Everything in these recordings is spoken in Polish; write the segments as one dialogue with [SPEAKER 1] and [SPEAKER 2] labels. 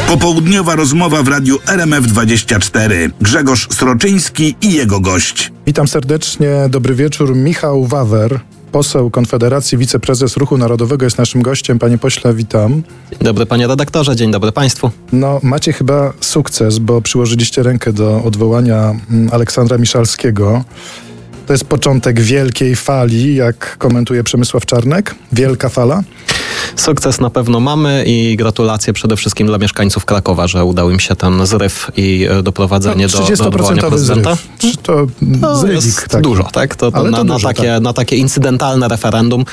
[SPEAKER 1] Popołudniowa rozmowa w radiu RMF24. Grzegorz Sroczyński i jego gość.
[SPEAKER 2] Witam serdecznie, dobry wieczór. Michał Wawer, poseł Konfederacji, wiceprezes Ruchu Narodowego jest naszym gościem. Panie pośle, witam.
[SPEAKER 3] Dzień dobry panie redaktorze, dzień dobry państwu.
[SPEAKER 2] No, macie chyba sukces, bo przyłożyliście rękę do odwołania Aleksandra Miszalskiego. To jest początek wielkiej fali, jak komentuje Przemysław Czarnek. Wielka fala.
[SPEAKER 3] Sukces na pewno mamy i gratulacje przede wszystkim dla mieszkańców Krakowa, że udało im się ten zryw i doprowadzenie do odwołania prezydenta.
[SPEAKER 2] Czy to
[SPEAKER 3] jest
[SPEAKER 2] taki?
[SPEAKER 3] Dużo, tak? Na takie incydentalne referendum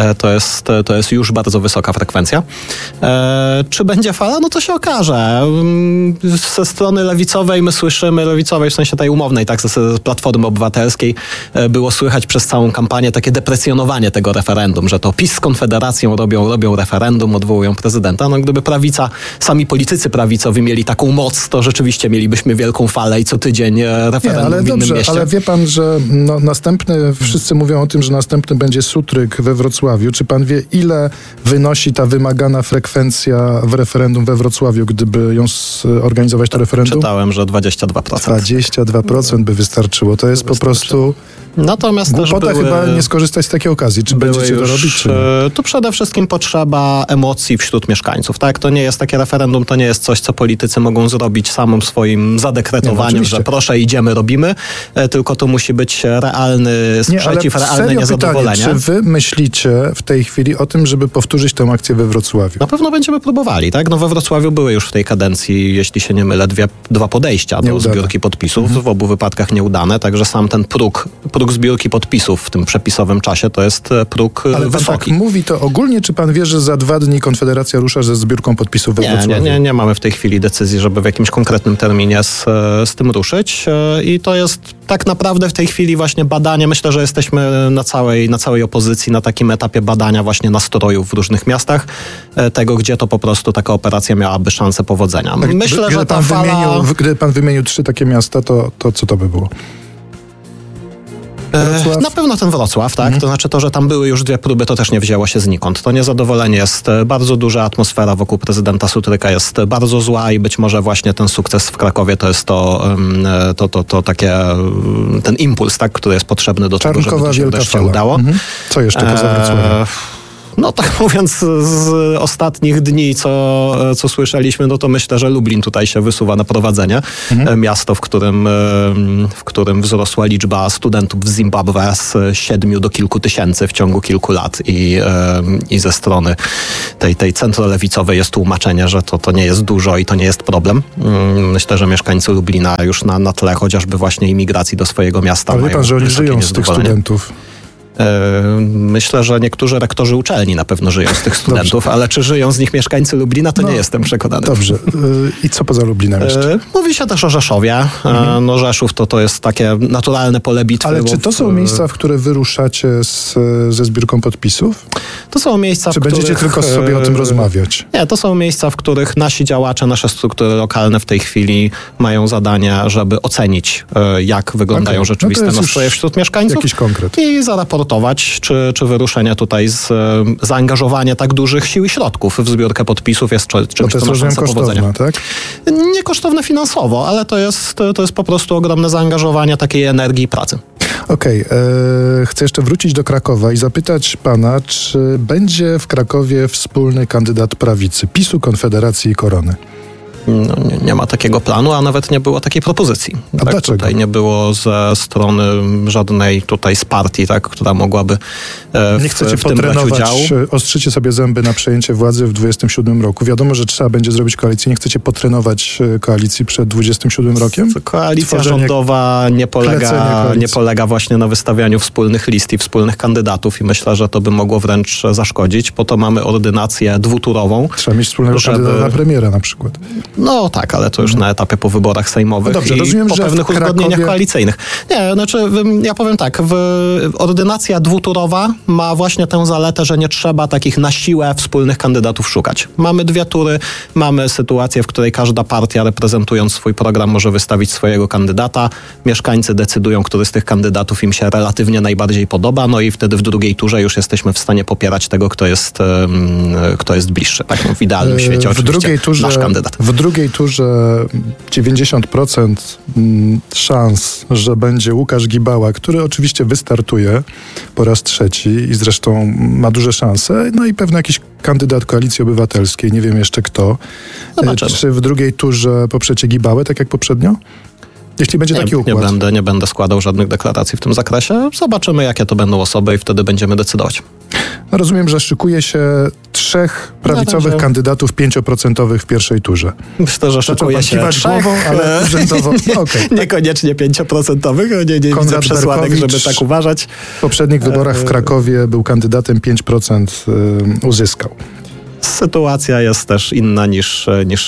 [SPEAKER 3] to jest już bardzo wysoka frekwencja. Czy będzie fala? No to się okaże. Ze strony lewicowej my słyszymy, lewicowej w sensie tej umownej, tak, z Platformy Obywatelskiej było słychać przez całą kampanię takie deprecjonowanie tego referendum, że to PiS z Konfederacją robią referendum, odwołują prezydenta. No gdyby prawica, sami politycy prawicowi mieli taką moc, to rzeczywiście mielibyśmy wielką falę i co tydzień referendum w innym mieście.
[SPEAKER 2] Ale wie pan, że wszyscy mówią o tym, że następny będzie Sutryk we Wrocławiu. Czy pan wie, ile wynosi ta wymagana frekwencja w referendum we Wrocławiu, gdyby ją organizować to referendum?
[SPEAKER 3] Czytałem, że 22%.
[SPEAKER 2] 22% by wystarczyło. To jest po prostu...
[SPEAKER 3] Natomiast
[SPEAKER 2] głupota chyba nie skorzystać z takiej okazji. Czy będziecie to robić? Czy nie?
[SPEAKER 3] Tu przede wszystkim potrzeba emocji wśród mieszkańców. Tak? To nie jest takie referendum, to nie jest coś, co politycy mogą zrobić samym swoim zadekretowaniem, że proszę, idziemy, robimy, tylko to musi być realny sprzeciw, realne niezadowolenie.
[SPEAKER 2] Pytanie, czy wy myślicie w tej chwili o tym, żeby powtórzyć tę akcję we Wrocławiu?
[SPEAKER 3] Na pewno będziemy próbowali. Tak? No we Wrocławiu były już w tej kadencji, jeśli się nie mylę, dwa podejścia do zbiórki podpisów. W obu wypadkach nieudane, także sam ten próg zbiórki podpisów w tym przepisowym czasie to jest próg
[SPEAKER 2] ale
[SPEAKER 3] wysoki.
[SPEAKER 2] Ale pan tak mówi to ogólnie, czy pan wie, że za 2 dni Konfederacja rusza ze zbiórką podpisów we Wrocławiu?
[SPEAKER 3] Nie mamy w tej chwili decyzji, żeby w jakimś konkretnym terminie z tym ruszyć i to jest tak naprawdę w tej chwili właśnie badanie. Myślę, że jesteśmy na całej opozycji na takim etapie badania właśnie nastrojów w różnych miastach, tego, gdzie to po prostu taka operacja miałaby szansę powodzenia. Myślę, że ta fala...
[SPEAKER 2] Gdyby pan wymienił 3 takie miasta, to co to by było? Wrocław?
[SPEAKER 3] Na pewno ten Wrocław, tak? To znaczy to, że tam były już 2 próby, to też nie wzięło się znikąd. To niezadowolenie jest bardzo duża, atmosfera wokół prezydenta Sutryka jest bardzo zła i być może właśnie ten sukces w Krakowie to jest to takie, ten impuls, tak, który jest potrzebny do tego, żeby to się wreszcie udało.
[SPEAKER 2] Co jeszcze poza Wrocławiem?
[SPEAKER 3] No tak mówiąc, z ostatnich dni, co słyszeliśmy, no to myślę, że Lublin tutaj się wysuwa na prowadzenie. Miasto, w którym wzrosła liczba studentów z Zimbabwe z 7 do kilku tysięcy w ciągu kilku lat i ze strony tej centrolewicowej jest tłumaczenie, że to nie jest dużo i to nie jest problem. Myślę, że mieszkańcy Lublina już na tle chociażby właśnie imigracji do swojego miasta
[SPEAKER 2] ale
[SPEAKER 3] mają
[SPEAKER 2] wie pan, że oni żyją z tych studentów?
[SPEAKER 3] Myślę, że niektórzy rektorzy uczelni na pewno żyją z tych studentów,
[SPEAKER 2] Dobrze.
[SPEAKER 3] Ale czy żyją z nich mieszkańcy Lublina, to nie jestem przekonany.
[SPEAKER 2] Dobrze. I co poza Lublinem jeszcze?
[SPEAKER 3] Mówi się też o Rzeszowie. No Rzeszów to jest takie naturalne pole bitwy.
[SPEAKER 2] Ale czy to są miejsca, w które wyruszacie ze zbiórką podpisów?
[SPEAKER 3] To są miejsca,
[SPEAKER 2] czy będziecie tylko sobie o tym rozmawiać?
[SPEAKER 3] Nie, to są miejsca, w których nasi działacze, nasze struktury lokalne w tej chwili mają zadanie, żeby ocenić, jak wyglądają rzeczywiste nastroje wśród mieszkańców.
[SPEAKER 2] Jakiś konkret.
[SPEAKER 3] I zaraportować, czy wyruszenie tutaj z zaangażowania tak dużych sił i środków w zbiórkę podpisów jest czymś, co ma szansę powodzenia.
[SPEAKER 2] Tak?
[SPEAKER 3] Nie kosztowne finansowo, ale to jest po prostu ogromne zaangażowanie takiej energii i pracy.
[SPEAKER 2] Okej. Chcę jeszcze wrócić do Krakowa i zapytać pana, czy będzie w Krakowie wspólny kandydat prawicy, PiS-u, Konfederacji i Korony?
[SPEAKER 3] No, nie ma takiego planu, a nawet nie było takiej propozycji.
[SPEAKER 2] A tak? Dlaczego?
[SPEAKER 3] Tutaj nie było ze strony żadnej tutaj z partii, tak, która mogłaby
[SPEAKER 2] nie chcecie
[SPEAKER 3] w tym brać udział.
[SPEAKER 2] Ostrzycie sobie zęby na przejęcie władzy w 27 roku. Wiadomo, że trzeba będzie zrobić koalicję. Nie chcecie potrenować koalicji przed 27 rokiem?
[SPEAKER 3] Koalicja rządowa nie polega właśnie na wystawianiu wspólnych list i wspólnych kandydatów i myślę, że to by mogło wręcz zaszkodzić. Po to mamy ordynację dwuturową.
[SPEAKER 2] Trzeba mieć wspólnego kandydata na premiera na przykład.
[SPEAKER 3] No tak, ale to już na etapie po wyborach sejmowych
[SPEAKER 2] No dobrze,
[SPEAKER 3] i
[SPEAKER 2] rozumiem,
[SPEAKER 3] po
[SPEAKER 2] że
[SPEAKER 3] pewnych
[SPEAKER 2] w Krakowie...
[SPEAKER 3] uzgodnieniach koalicyjnych. Nie, znaczy ja powiem tak, ordynacja dwuturowa ma właśnie tę zaletę, że nie trzeba takich na siłę wspólnych kandydatów szukać. Mamy 2 tury, mamy sytuację, w której każda partia reprezentując swój program może wystawić swojego kandydata. Mieszkańcy decydują, który z tych kandydatów im się relatywnie najbardziej podoba, no i wtedy w drugiej turze już jesteśmy w stanie popierać tego, kto jest bliższy. Tak, no w idealnym świecie oczywiście nasz kandydat.
[SPEAKER 2] W drugiej turze 90% szans, że będzie Łukasz Gibała, który oczywiście wystartuje po raz 3 i zresztą ma duże szanse, no i pewnie jakiś kandydat Koalicji Obywatelskiej, nie wiem jeszcze kto.
[SPEAKER 3] Zobaczymy.
[SPEAKER 2] Czy w drugiej turze poprzecie Gibałę, tak jak poprzednio? Jeśli będzie taki układ.
[SPEAKER 3] Nie będę składał żadnych deklaracji w tym zakresie. Zobaczymy, jakie to będą osoby i wtedy będziemy decydować.
[SPEAKER 2] No rozumiem, że szykuje się 3 prawicowych kandydatów 5% w pierwszej turze.
[SPEAKER 3] Myślę, że szykuje się 3,
[SPEAKER 2] głową, ale urzędowo. No, okay.
[SPEAKER 3] Niekoniecznie 5%. Nie widzę przesłanek, żeby tak uważać.
[SPEAKER 2] W poprzednich wyborach w Krakowie był kandydatem 5% uzyskał.
[SPEAKER 3] Sytuacja jest też inna niż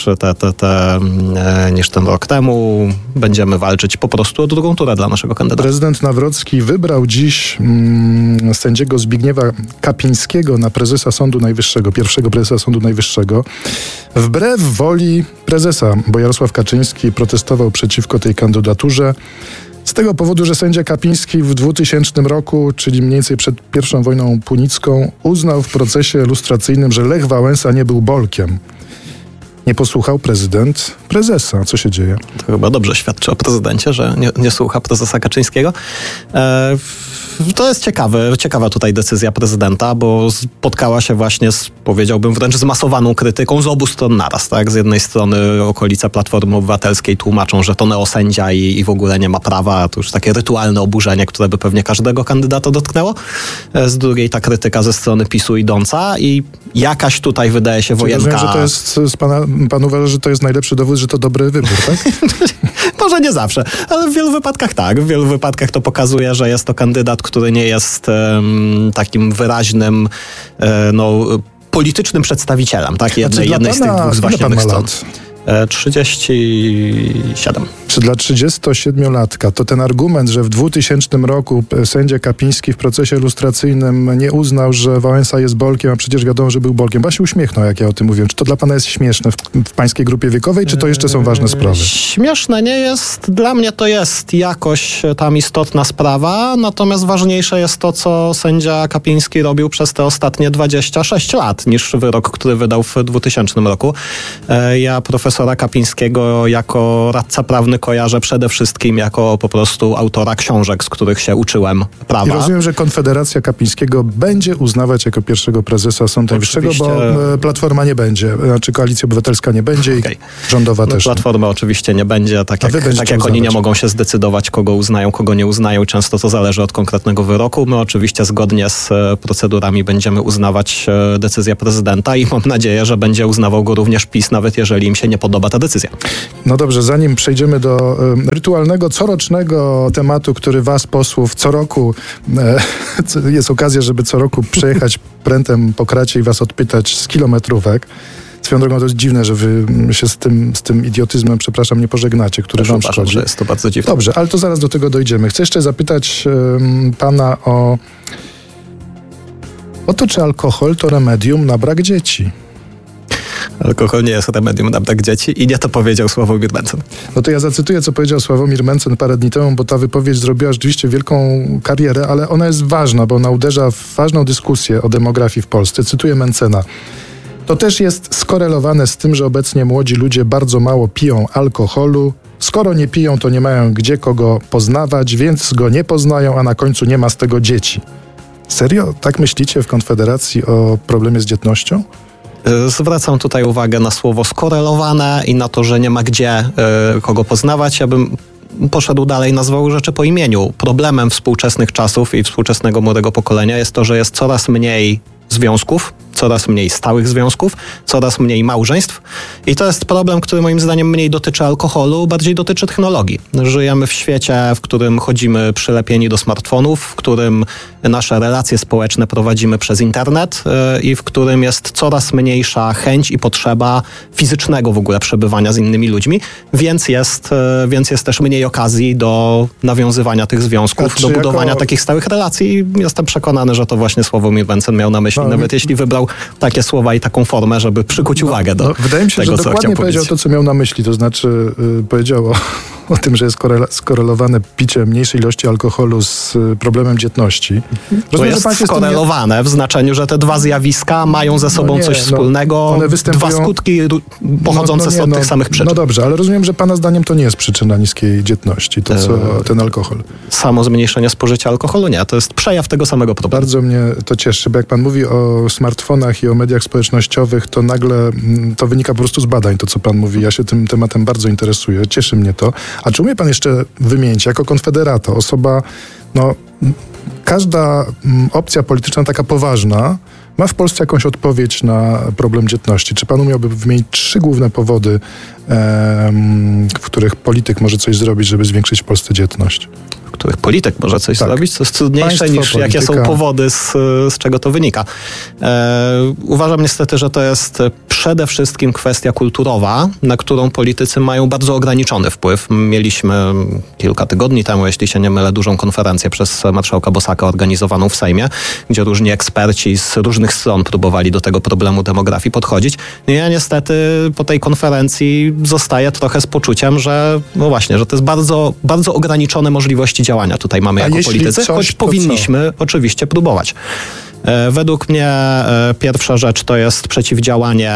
[SPEAKER 3] ten rok temu. Będziemy walczyć po prostu o drugą turę dla naszego kandydata.
[SPEAKER 2] Prezydent Nawrocki wybrał dziś sędziego Zbigniewa Kapińskiego na prezesa Sądu Najwyższego, pierwszego prezesa Sądu Najwyższego. Wbrew woli prezesa, bo Jarosław Kaczyński protestował przeciwko tej kandydaturze. Z tego powodu, że sędzia Kapiński w 2000 roku, czyli mniej więcej przed I wojną punicką, uznał w procesie lustracyjnym, że Lech Wałęsa nie był bolkiem. Nie posłuchał prezydent prezesa. Co się dzieje?
[SPEAKER 3] To chyba dobrze świadczy o prezydencie, że nie słucha prezesa Kaczyńskiego. To jest ciekawa tutaj decyzja prezydenta, bo spotkała się właśnie powiedziałbym wręcz zmasowaną krytyką z obu stron naraz. Tak? Z jednej strony okolice Platformy Obywatelskiej tłumaczą, że to neosędzia i w ogóle nie ma prawa. To już takie rytualne oburzenie, które by pewnie każdego kandydata dotknęło. Z drugiej ta krytyka ze strony PiS-u idąca i jakaś tutaj wydaje się wojenka...
[SPEAKER 2] Rozumiem, że to jest pan uważa, że to jest najlepszy dowód, że to dobry wybór, tak?
[SPEAKER 3] Może nie zawsze, ale w wielu wypadkach tak. W wielu wypadkach to pokazuje, że jest to kandydat, który nie jest takim wyraźnym politycznym przedstawicielem tak? jednej z tych dwóch zwaśnionych stron. 37.
[SPEAKER 2] Czy dla 37-latka to ten argument, że w 2000 roku sędzia Kapiński w procesie lustracyjnym nie uznał, że Wałęsa jest bolkiem, a przecież wiadomo, że był bolkiem. Pan się uśmiechnął, jak ja o tym mówiłem. Czy to dla pana jest śmieszne w pańskiej grupie wiekowej, czy to jeszcze są ważne sprawy?
[SPEAKER 3] Śmieszne nie jest. Dla mnie to jest jakoś tam istotna sprawa, natomiast ważniejsze jest to, co sędzia Kapiński robił przez te ostatnie 26 lat, niż wyrok, który wydał w 2000 roku. Ja profesora Kapińskiego jako radca prawny kojarzę przede wszystkim jako po prostu autora książek, z których się uczyłem prawa.
[SPEAKER 2] I rozumiem, że Konfederacja Kapińskiego będzie uznawać jako pierwszego prezesa Sądu Najwyższego, bo Platforma nie będzie, znaczy Koalicja Obywatelska nie będzie i rządowa też.
[SPEAKER 3] Platforma oczywiście nie będzie, tak jak oni nie mogą się zdecydować, kogo uznają, kogo nie uznają. Często to zależy od konkretnego wyroku. My oczywiście zgodnie z procedurami będziemy uznawać decyzję prezydenta i mam nadzieję, że będzie uznawał go również PiS, nawet jeżeli im się nie podoba ta decyzja.
[SPEAKER 2] No dobrze, zanim przejdziemy do rytualnego, corocznego tematu, który was, posłów, co roku jest okazja, żeby co roku przejechać prętem po kracie i was odpytać z kilometrówek. Swoją drogą to jest dziwne, że wy się z tym idiotyzmem, przepraszam, nie pożegnacie, który wam szkodzi.
[SPEAKER 3] Że jest to bardzo dziwne.
[SPEAKER 2] Dobrze, ale to zaraz do tego dojdziemy. Chcę jeszcze zapytać pana o to, czy alkohol to remedium na brak dzieci.
[SPEAKER 3] Alkohol nie jest remedium na brak dzieci i nie to powiedział Sławomir Mencen.
[SPEAKER 2] No to ja zacytuję, co powiedział Sławomir Mencen parę dni temu, bo ta wypowiedź zrobiła rzeczywiście wielką karierę, ale ona jest ważna, bo ona uderza w ważną dyskusję o demografii w Polsce. Cytuję Mencena. To też jest skorelowane z tym, że obecnie młodzi ludzie bardzo mało piją alkoholu. Skoro nie piją, to nie mają gdzie kogo poznawać, więc go nie poznają, a na końcu nie ma z tego dzieci. Serio? Tak myślicie w Konfederacji o problemie z dzietnością?
[SPEAKER 3] Zwracam tutaj uwagę na słowo skorelowane i na to, że nie ma gdzie kogo poznawać. Ja bym poszedł dalej, nazwał rzeczy po imieniu. Problemem współczesnych czasów i współczesnego młodego pokolenia jest to, że jest coraz mniej związków, coraz mniej stałych związków, coraz mniej małżeństw I to jest problem, który moim zdaniem mniej dotyczy alkoholu, bardziej dotyczy technologii. Żyjemy w świecie, w którym chodzimy przylepieni do smartfonów, w którym nasze relacje społeczne prowadzimy przez internet i w którym jest coraz mniejsza chęć i potrzeba fizycznego w ogóle przebywania z innymi ludźmi, więc jest też mniej okazji do nawiązywania tych związków, do budowania takich stałych relacji. I jestem przekonany, że to właśnie Sławomir Mencen miał na myśli, nawet jeśli wybrał takie słowa i taką formę, żeby przykuć uwagę do
[SPEAKER 2] wydaje mi się,
[SPEAKER 3] tego,
[SPEAKER 2] że
[SPEAKER 3] co
[SPEAKER 2] dokładnie
[SPEAKER 3] chciał
[SPEAKER 2] powiedział to, co miał na myśli. To znaczy powiedział o tym, że jest skorelowane picie mniejszej ilości alkoholu z problemem dzietności.
[SPEAKER 3] To jest skorelowane w znaczeniu, że te dwa zjawiska mają ze sobą coś wspólnego. One występują... Dwa skutki pochodzące od tych samych przyczyn.
[SPEAKER 2] No dobrze, ale rozumiem, że pana zdaniem to nie jest przyczyna niskiej dzietności, to co ten alkohol.
[SPEAKER 3] Samo zmniejszenie spożycia alkoholu nie, to jest przejaw tego samego problemu.
[SPEAKER 2] Bardzo mnie to cieszy, bo jak pan mówi o smartfonach i o mediach społecznościowych, to nagle to wynika po prostu z badań, to co pan mówi. Ja się tym tematem bardzo interesuję, cieszy mnie to. A czy umie pan jeszcze wymienić, jako konfederata, osoba, każda opcja polityczna taka poważna ma w Polsce jakąś odpowiedź na problem dzietności. Czy pan umiałby wymienić 3 główne powody, w których polityk może coś zrobić, żeby zwiększyć w Polsce dzietność?
[SPEAKER 3] W których polityk może coś zrobić, to jest trudniejsze niż jakie są powody, z czego to wynika. Uważam niestety, że to jest przede wszystkim kwestia kulturowa, na którą politycy mają bardzo ograniczony wpływ. Mieliśmy kilka tygodni temu, jeśli się nie mylę, dużą konferencję przez marszałka Bosaka organizowaną w Sejmie, gdzie różni eksperci z różnych stron próbowali do tego problemu demografii podchodzić. I ja niestety po tej konferencji zostaję trochę z poczuciem, że że to jest bardzo, bardzo ograniczone możliwości działania tutaj mamy jako politycy, choć powinniśmy oczywiście próbować. Według mnie pierwsza rzecz to jest przeciwdziałanie,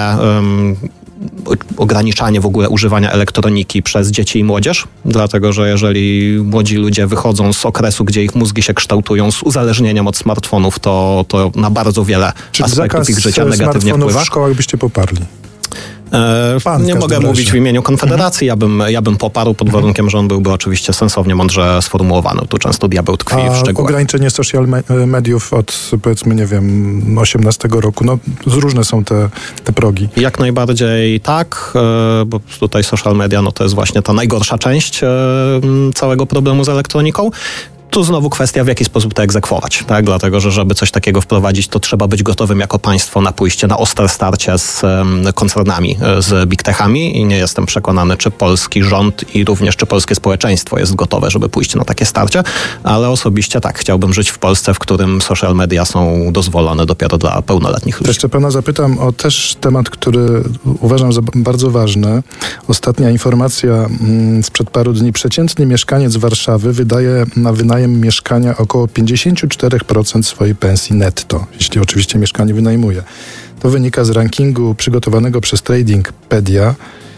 [SPEAKER 3] ograniczanie w ogóle używania elektroniki przez dzieci i młodzież, dlatego że jeżeli młodzi ludzie wychodzą z okresu, gdzie ich mózgi się kształtują z uzależnieniem od smartfonów, to na bardzo wiele aspektów ich życia negatywnie wpływa.
[SPEAKER 2] W szkołach byście poparli?
[SPEAKER 3] Nie mogę mówić w imieniu Konfederacji, ja bym poparł pod warunkiem, że on byłby oczywiście sensownie, mądrze sformułowany. Tu często diabeł tkwi w szczegółach.
[SPEAKER 2] Ograniczenie social mediów od, powiedzmy, 18 roku, różne są te progi.
[SPEAKER 3] Jak najbardziej tak, bo tutaj social media to jest właśnie ta najgorsza część całego problemu z elektroniką. Tu znowu kwestia, w jaki sposób to egzekwować, tak? Dlatego, że żeby coś takiego wprowadzić, to trzeba być gotowym jako państwo na pójście na ostre starcie z koncernami, z big techami i nie jestem przekonany, czy polski rząd i również czy polskie społeczeństwo jest gotowe, żeby pójść na takie starcie, ale osobiście tak, chciałbym żyć w Polsce, w którym social media są dozwolone dopiero dla pełnoletnich ludzi.
[SPEAKER 2] Jeszcze pana zapytam o też temat, który uważam za bardzo ważny. Ostatnia informacja sprzed paru dni. Przeciętny mieszkaniec Warszawy wydaje na wynajem mieszkania około 54% swojej pensji netto, jeśli oczywiście mieszkanie wynajmuje. To wynika z rankingu przygotowanego przez Tradingpedia.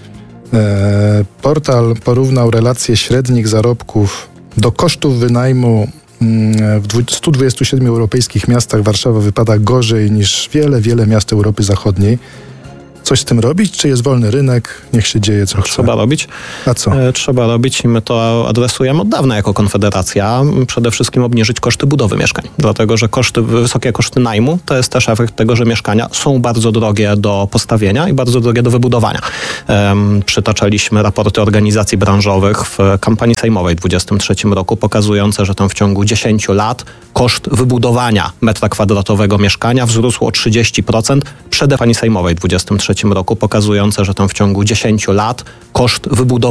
[SPEAKER 2] Portal porównał relacje średnich zarobków do kosztów wynajmu w 127 europejskich miastach. Warszawa wypada gorzej niż wiele miast Europy Zachodniej. Coś z tym robić? Czy jest wolny rynek? Niech się dzieje, co chce.
[SPEAKER 3] Trzeba robić.
[SPEAKER 2] A co?
[SPEAKER 3] Trzeba robić i my to adresujemy od dawna jako Konfederacja. Przede wszystkim obniżyć koszty budowy mieszkań. Dlatego, że wysokie koszty najmu to jest też efekt tego, że mieszkania są bardzo drogie do postawienia i bardzo drogie do wybudowania. Przytaczaliśmy raporty organizacji branżowych w kampanii sejmowej w 2023 roku, pokazujące, że tam w ciągu 10 lat koszt wybudowania metra kwadratowego mieszkania wzrósł o 30%. Przed kampanii sejmowej w 2023 roku, pokazujące, że tam w ciągu 10 lat koszt wybudowania